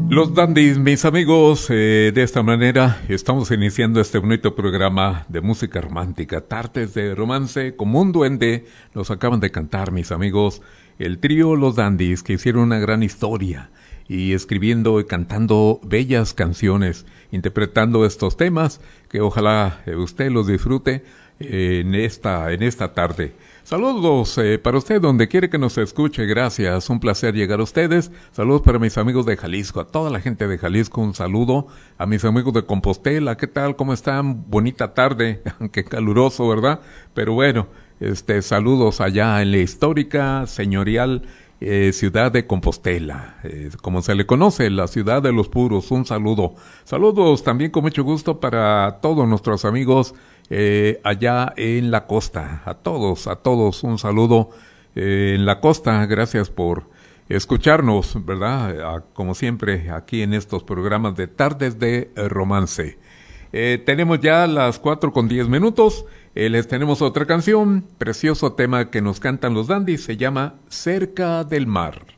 Los dandies, mis amigos, de esta manera estamos iniciando este bonito programa de música romántica, Tardes de Romance, como un duende. Nos acaban de cantar, mis amigos, el trío Los Dandies, que hicieron una gran historia y escribiendo y cantando bellas canciones, interpretando estos temas, que ojalá usted los disfrute en esta tarde. Saludos para usted donde quiere que nos escuche, gracias, un placer llegar a ustedes. Saludos para mis amigos de Jalisco, a toda la gente de Jalisco, un saludo. A mis amigos de Compostela, ¿qué tal? ¿Cómo están? Bonita tarde, aunque caluroso, ¿verdad? Pero bueno, saludos allá en la histórica, señorial ciudad de Compostela, como se le conoce, la ciudad de los puros, un saludo. Saludos también con mucho gusto para todos nuestros amigos allá en la costa, a todos un saludo en la costa, gracias por escucharnos, ¿verdad? Como siempre aquí en estos programas de Tardes de Romance. Tenemos ya las 4:10. Les tenemos otra canción, precioso tema que nos cantan los dandies, se llama Cerca del Mar.